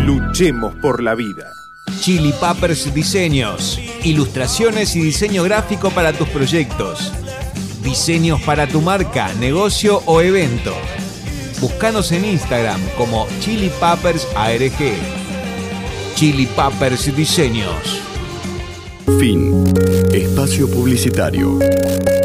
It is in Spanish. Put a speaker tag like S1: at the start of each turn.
S1: Luchemos por la vida.
S2: Chili Papers Diseños. Ilustraciones y diseño gráfico para tus proyectos. Diseños para tu marca, negocio o evento. Búscanos en Instagram como Chili Papers ARG. Chili Papers Diseños.
S3: Fin. Espacio publicitario.